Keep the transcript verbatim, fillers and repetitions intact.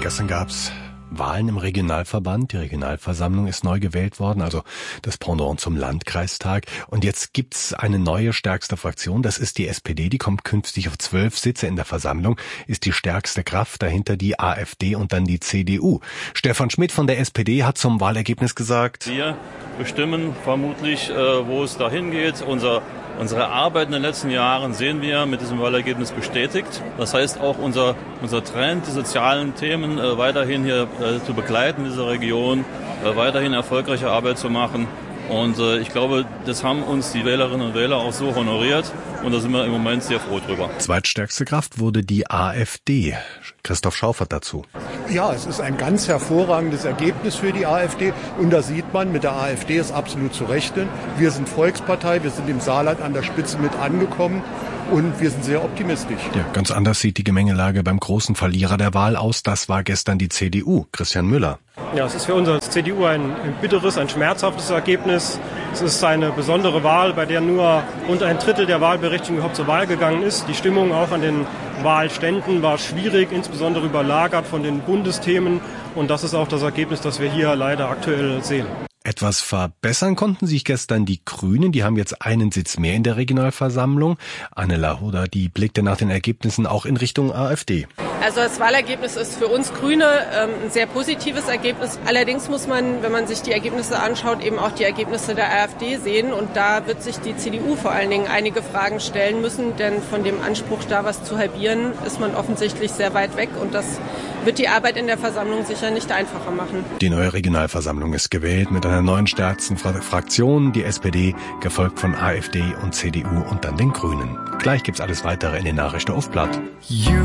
Gestern gab's Wahlen im Regionalverband. Die Regionalversammlung ist neu gewählt worden, also das Pendant zum Landkreistag. Und jetzt gibt's eine neue stärkste Fraktion. Das ist die S P D. Die kommt künftig auf zwölf Sitze in der Versammlung, ist die stärkste Kraft. Dahinter die A f D und dann die C D U. Stefan Schmidt von der S P D hat zum Wahlergebnis gesagt: Wir bestimmen vermutlich, wo es dahin geht. Unser Unsere Arbeit in den letzten Jahren sehen wir mit diesem Wahlergebnis bestätigt. Das heißt auch unser, unser Trend, die sozialen Themen äh, weiterhin hier äh, zu begleiten in dieser Region, äh, weiterhin erfolgreiche Arbeit zu machen. Und äh, ich glaube, das haben uns die Wählerinnen und Wähler auch so honoriert. Und da sind wir im Moment sehr froh drüber. Zweitstärkste Kraft wurde die A f D. Christoph Schaufert dazu. Ja, es ist ein ganz hervorragendes Ergebnis für die A f D. Und da sieht man, mit der A f D ist absolut zu rechnen. Wir sind Volkspartei, wir sind im Saarland an der Spitze mit angekommen. Und wir sind sehr optimistisch. Ja, ganz anders sieht die Gemengelage beim großen Verlierer der Wahl aus. Das war gestern die C D U. Christian Müller. Ja, es ist für uns als C D U ein bitteres, ein schmerzhaftes Ergebnis. Es ist eine besondere Wahl, bei der nur rund ein Drittel der Wahlberechtigten überhaupt zur Wahl gegangen ist. Die Stimmung auch an den Wahlständen war schwierig, insbesondere überlagert von den Bundesthemen. Und das ist auch das Ergebnis, das wir hier leider aktuell sehen. Etwas verbessern konnten sich gestern die Grünen. Die haben jetzt einen Sitz mehr in der Regionalversammlung. Anne Lahoda, die blickte nach den Ergebnissen auch in Richtung A f D. Also das Wahlergebnis ist für uns Grüne ähm, ein sehr positives Ergebnis. Allerdings muss man, wenn man sich die Ergebnisse anschaut, eben auch die Ergebnisse der A f D sehen. Und da wird sich die C D U vor allen Dingen einige Fragen stellen müssen. Denn von dem Anspruch, da was zu halbieren, ist man offensichtlich sehr weit weg. Und das wird die Arbeit in der Versammlung sicher nicht einfacher machen. Die neue Regionalversammlung ist gewählt mit einer neuen stärksten Fraktion, die S P D, gefolgt von A f D und C D U und dann den Grünen. Gleich gibt's alles weitere in den Nachrichten auf Blatt. You